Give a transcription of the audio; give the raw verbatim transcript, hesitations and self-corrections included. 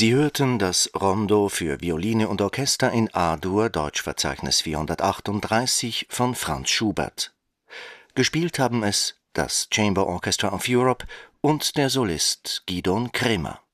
Sie hörten das Rondo für Violine und Orchester in A-Dur, Deutschverzeichnis vierhundertachtunddreißig von Franz Schubert. Gespielt haben es das Chamber Orchestra of Europe und der Solist Gidon Kremer.